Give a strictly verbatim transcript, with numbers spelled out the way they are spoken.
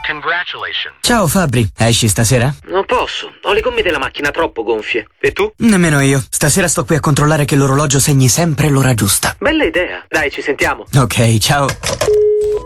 Congratulations. Ciao Fabri, esci stasera? Non posso, ho le gomme della macchina troppo gonfie. E tu? Nemmeno io. Stasera sto qui a controllare che l'orologio segni sempre l'ora giusta. Bella idea. Dai, ci sentiamo. Ok, ciao.